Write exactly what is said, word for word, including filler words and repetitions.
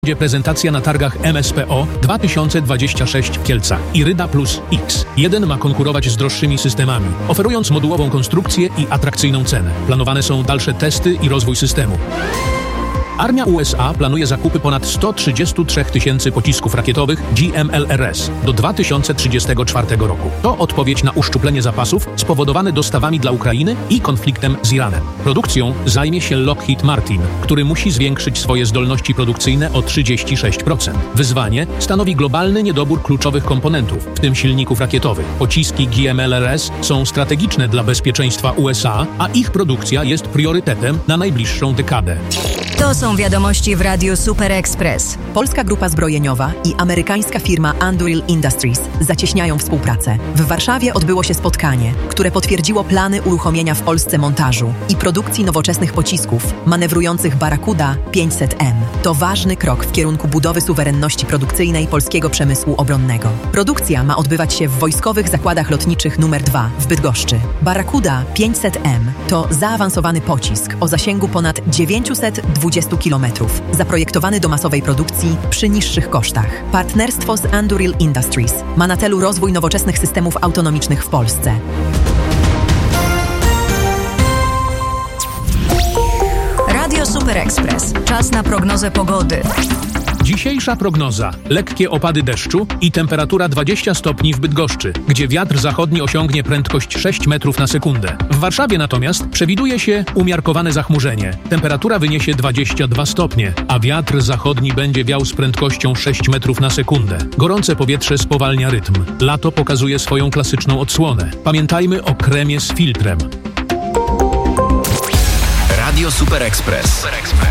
Będzie prezentacja na targach M S P O dwa tysiące dwadzieścia sześć w Kielcach. Iryda Plus X. Jeden ma konkurować z droższymi systemami, oferując modułową konstrukcję i atrakcyjną cenę. Planowane są dalsze testy i rozwój systemu. Armia U S A planuje zakupy ponad sto trzydzieści trzy tysięcy pocisków rakietowych G M L R S do dwa tysiące trzydziestego czwartego roku. To odpowiedź na uszczuplenie zapasów spowodowane dostawami dla Ukrainy i konfliktem z Iranem. Produkcją zajmie się Lockheed Martin, który musi zwiększyć swoje zdolności produkcyjne o trzydzieści sześć procent. Wyzwanie stanowi globalny niedobór kluczowych komponentów, w tym silników rakietowych. Pociski G M L R S są strategiczne dla bezpieczeństwa U S A, a ich produkcja jest priorytetem na najbliższą dekadę. To są wiadomości w Radiu Super Express. Polska grupa zbrojeniowa i amerykańska firma Anduril Industries zacieśniają współpracę. W Warszawie odbyło się spotkanie, które potwierdziło plany uruchomienia w Polsce montażu i produkcji nowoczesnych pocisków manewrujących Barracuda pięćset M. To ważny krok w kierunku budowy suwerenności produkcyjnej polskiego przemysłu obronnego. Produkcja ma odbywać się w Wojskowych Zakładach Lotniczych numer dwa w Bydgoszczy. Barracuda pięćset M to zaawansowany pocisk o zasięgu ponad dziewięćset dwadzieścia kilometrów, zaprojektowany do masowej produkcji przy niższych kosztach. Partnerstwo z Anduril Industries ma na celu rozwój nowoczesnych systemów autonomicznych w Polsce. Radio Super Express. Czas na prognozę pogody. Dzisiejsza prognoza. Lekkie opady deszczu i temperatura dwadzieścia stopni w Bydgoszczy, gdzie wiatr zachodni osiągnie prędkość sześć metrów na sekundę. W Warszawie natomiast przewiduje się umiarkowane zachmurzenie. Temperatura wyniesie dwadzieścia dwa stopnie, a wiatr zachodni będzie wiał z prędkością sześć metrów na sekundę. Gorące powietrze spowalnia rytm. Lato pokazuje swoją klasyczną odsłonę. Pamiętajmy o kremie z filtrem. Radio Super Express.